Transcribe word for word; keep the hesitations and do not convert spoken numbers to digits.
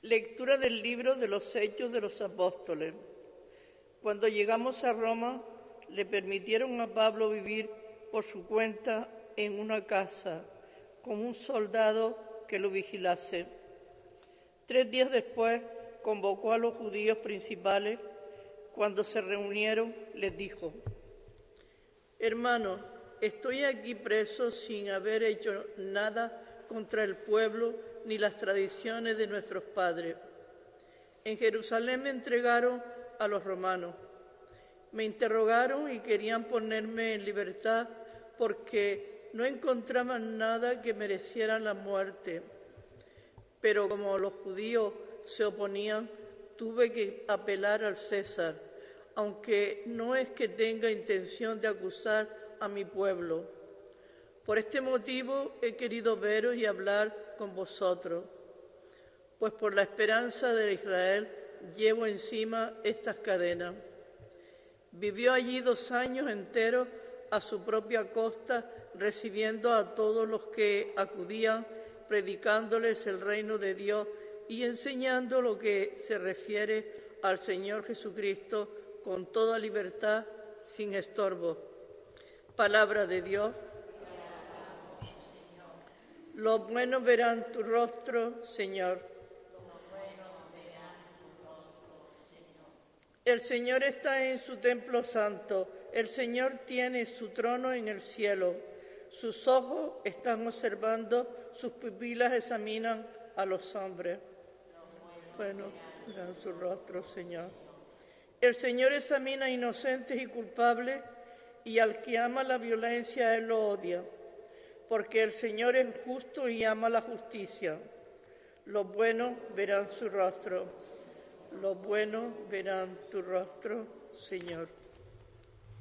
Lectura del libro de los Hechos de los Apóstoles. Cuando llegamos a Roma, le permitieron a Pablo vivir por su cuenta en una casa, con un soldado que lo vigilase. Tres días después, convocó a los judíos principales. Cuando se reunieron, les dijo: Hermanos, estoy aquí preso sin haber hecho nada contra el pueblo ni las tradiciones de nuestros padres. En Jerusalén me entregaron a los romanos. Me interrogaron y querían ponerme en libertad porque no encontraban nada que mereciera la muerte. Pero como los judíos se oponían, tuve que apelar al César, aunque no es que tenga intención de acusar a mi pueblo. Por este motivo he querido veros y hablar con vosotros, pues por la esperanza de Israel llevo encima estas cadenas. Vivió allí dos años enteros a su propia costa, recibiendo a todos los que acudían, predicándoles el reino de Dios y enseñando lo que se refiere al Señor Jesucristo con toda libertad, sin estorbo. Palabra de Dios. Los buenos verán tu rostro, Señor. El Señor está en su templo santo. El Señor tiene su trono en el cielo. Sus ojos están observando, sus pupilas examinan a los hombres. Bueno, verán su rostro, Señor. El Señor examina inocentes y culpables, y al que ama la violencia, Él lo odia. Porque el Señor es justo y ama la justicia. Los buenos verán su rostro. Los buenos verán tu rostro, Señor.